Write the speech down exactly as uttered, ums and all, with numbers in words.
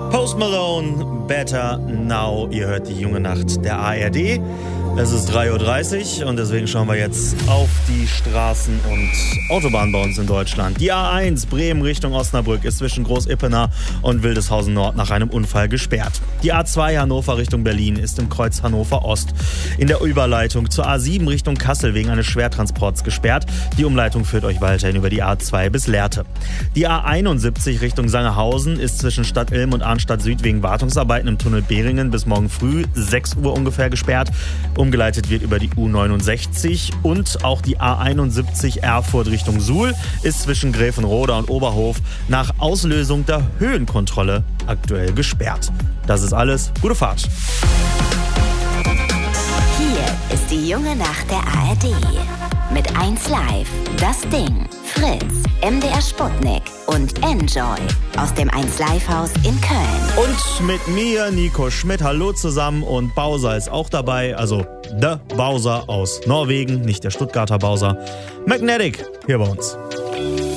Post Malone, Better Now. Ihr hört die junge Nacht der A R D. Es ist drei Uhr dreißig und deswegen schauen wir jetzt auf die Straßen und Autobahnen bei uns in Deutschland. Die A eins Bremen Richtung Osnabrück ist zwischen Groß-Ippenau und Wildeshausen Nord nach einem Unfall gesperrt. Die A zwei Hannover Richtung Berlin ist im Kreuz Hannover Ost in der Überleitung zur A sieben Richtung Kassel wegen eines Schwertransports gesperrt. Die Umleitung führt euch weiterhin über die A zwei bis Lehrte. Die A einundsiebzig Richtung Sangerhausen ist zwischen Stadt Ilm und Arnstadt Süd wegen Wartungsarbeiten im Tunnel Behringen bis morgen früh sechs Uhr ungefähr gesperrt. Umgeleitet wird über die U neunundsechzig und auch die A einundsiebzig Erfurt Richtung Suhl ist zwischen Gräfenroda und Oberhof nach Auslösung der Höhenkontrolle aktuell gesperrt. Das ist alles. Gute Fahrt. Hier ist die junge Nacht der A R D. Mit eins Live, Das Ding, Fritz, M D R Sputnik und Enjoy aus dem eins Live Haus in Köln. Und mit mir, Nico Schmidt. Hallo zusammen und Bowser ist auch dabei. Also der Bowser aus Norwegen, nicht der Stuttgarter Bowser. Magnetic hier bei uns.